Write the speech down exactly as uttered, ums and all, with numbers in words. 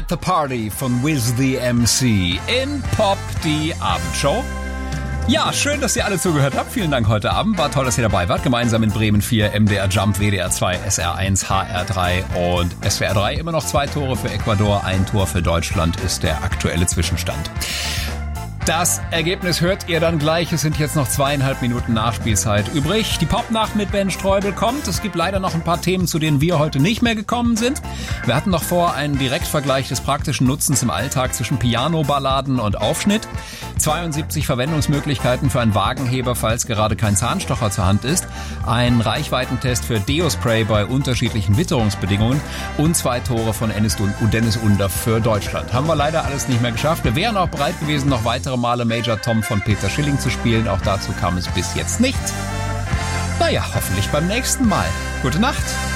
the Party von Wiz the M C in Pop, die Abendshow. Ja, schön, dass ihr alle zugehört habt. Vielen Dank heute Abend. War toll, dass ihr dabei wart. Gemeinsam in Bremen vier, M D R Jump, W D R zwei, S R eins, H R drei und S W R drei. Immer noch zwei Tore für Ecuador, ein Tor für Deutschland ist der aktuelle Zwischenstand. Das Ergebnis hört ihr dann gleich. Es sind jetzt noch zweieinhalb Minuten Nachspielzeit übrig. Die Popnacht mit Ben Streubel kommt. Es gibt leider noch ein paar Themen, zu denen wir heute nicht mehr gekommen sind. Wir hatten noch vor einen Direktvergleich des praktischen Nutzens im Alltag zwischen Piano-Balladen und Aufschnitt. zweiundsiebzig Verwendungsmöglichkeiten für einen Wagenheber, falls gerade kein Zahnstocher zur Hand ist. Ein Reichweitentest für Deo-Spray bei unterschiedlichen Witterungsbedingungen. Und zwei Tore von Dennis Under für Deutschland. Haben wir leider alles nicht mehr geschafft. Wir wären auch bereit gewesen, noch weitere Male Major Tom von Peter Schilling zu spielen. Auch dazu kam es bis jetzt nicht. Naja, hoffentlich beim nächsten Mal. Gute Nacht.